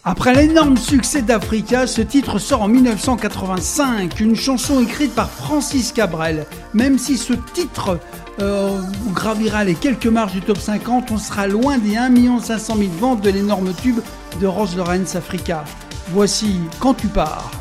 Après l'énorme succès d'Africa, ce titre sort en 1985, une chanson écrite par Francis Cabrel. Même si ce titre gravira les quelques marches du top 50, on sera loin des 1 500 000 ventes de l'énorme tube de Rose Lawrence Africa. Voici Quand tu pars.